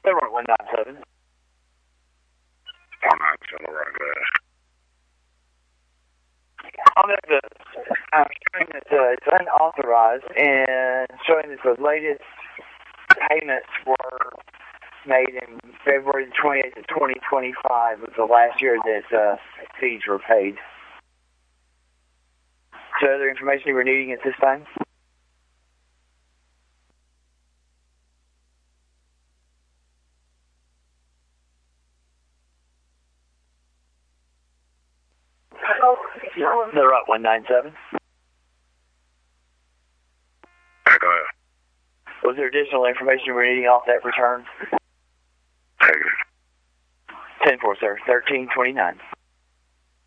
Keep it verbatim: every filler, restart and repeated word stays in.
Right, one nine seven. one nine seven, right, go ahead. On the, I'm showing that uh, it's unauthorized and showing that the latest payments were made in February twenty-eighth of twenty twenty-five was the last year that uh, fees were paid. So other information you were needing at this time? The right one nine seven. Yeah, go ahead. Was there additional information you were needing off that return? Negative. ten four, sir. thirteen twenty-nine.